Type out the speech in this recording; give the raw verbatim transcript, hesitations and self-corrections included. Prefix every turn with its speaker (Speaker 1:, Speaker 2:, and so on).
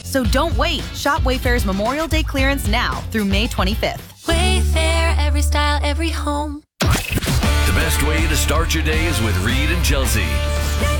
Speaker 1: So don't wait. Shop Wayfair's Memorial Day clearance now through May twenty-fifth.
Speaker 2: Wayfair, every style, every home.
Speaker 3: The best way to start your day is with Reed and Chelsea.